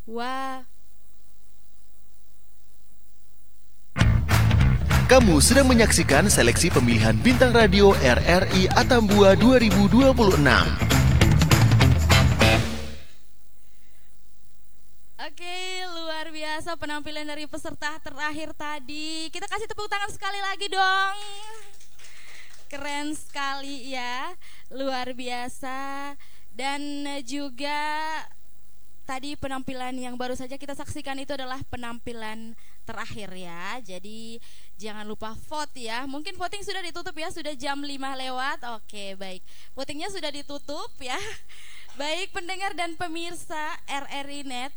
Wah, Kamu sedang menyaksikan seleksi pemilihan bintang radio RRI Atambua 2026. oke, luar biasa penampilan dari peserta terakhir tadi. Kita kasih tepuk tangan sekali lagi dong. Keren sekali ya, luar biasa. Dan juga tadi penampilan yang baru saja kita saksikan itu adalah penampilan terakhir ya. Jadi jangan lupa vote ya. Mungkin voting sudah ditutup ya, sudah jam 5 lewat. Oke, baik. Votingnya sudah ditutup ya. Baik pendengar dan pemirsa RRI Net,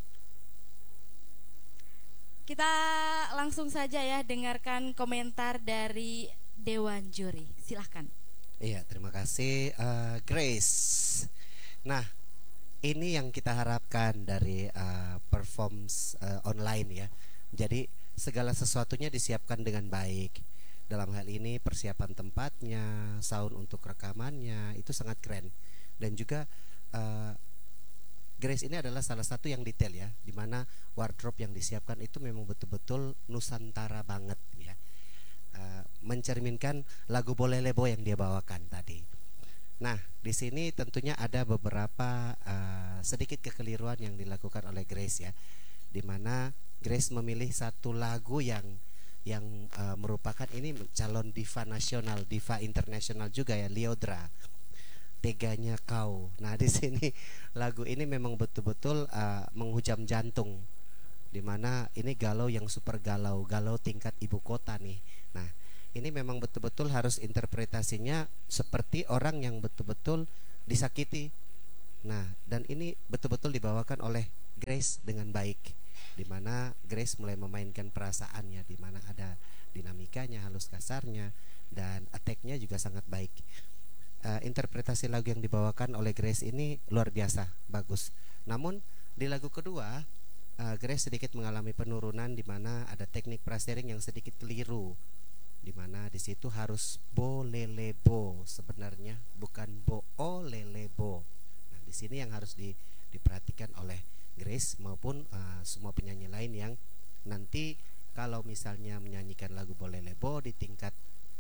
kita langsung saja ya dengarkan komentar dari Dewan Juri. Silahkan. Iya, terima kasih Grace. Nah, ini yang kita harapkan dari performance online ya. Jadi segala sesuatunya disiapkan dengan baik. Dalam hal ini persiapan tempatnya, sound untuk rekamannya itu sangat keren. Dan juga eh, Grace ini adalah salah satu yang detail ya, di mana wardrobe yang disiapkan itu memang betul-betul Nusantara banget ya. Mencerminkan lagu Bolelebo yang dia bawakan tadi. Nah, di sini tentunya ada beberapa sedikit kekeliruan yang dilakukan oleh Grace ya, di mana Grace memilih satu lagu yang merupakan ini calon diva nasional, diva internasional juga ya, Liodra. Teganya kau. Nah, di sini lagu ini memang betul-betul menghujam jantung, di mana ini galau yang super galau, galau tingkat ibu kota nih. Nah, ini memang betul-betul harus interpretasinya seperti orang yang betul-betul disakiti. Nah, dan ini betul-betul dibawakan oleh Grace dengan baik, di mana Grace mulai memainkan perasaannya, di mana ada dinamikanya, halus kasarnya, dan attack-nya juga sangat baik. Interpretasi lagu yang dibawakan oleh Grace ini luar biasa bagus. Namun di lagu kedua Grace sedikit mengalami penurunan, di mana ada teknik prasering yang sedikit keliru, di mana di situ harus bolelebo sebenarnya, bukan boolelebo. Nah, di sini yang harus diperhatikan oleh Grace maupun semua penyanyi lain yang nanti kalau misalnya menyanyikan lagu bolelebo di tingkat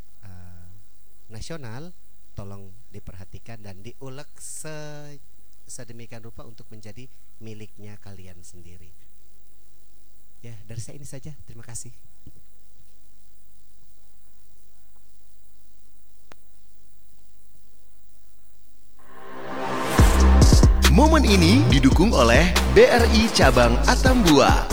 nasional, tolong diperhatikan dan diulek sedemikian rupa untuk menjadi miliknya kalian sendiri. Ya, dari saya ini saja. Terima kasih. Momen ini didukung oleh BRI Cabang Atambua.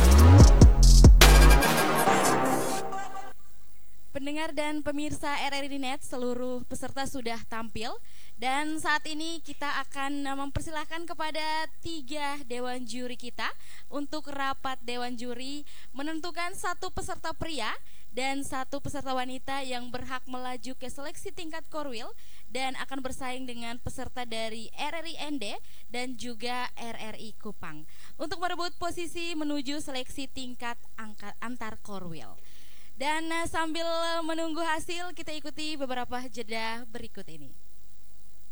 Pendengar dan pemirsa RRI Net, seluruh peserta sudah tampil dan saat ini kita akan mempersilahkan kepada 3 dewan juri kita untuk rapat dewan juri menentukan 1 peserta pria dan 1 peserta wanita yang berhak melaju ke seleksi tingkat Korwil dan akan bersaing dengan peserta dari RRI ND dan juga RRI Kupang untuk merebut posisi menuju seleksi tingkat antar Korwil. Dan sambil menunggu hasil, kita ikuti beberapa jeda berikut ini.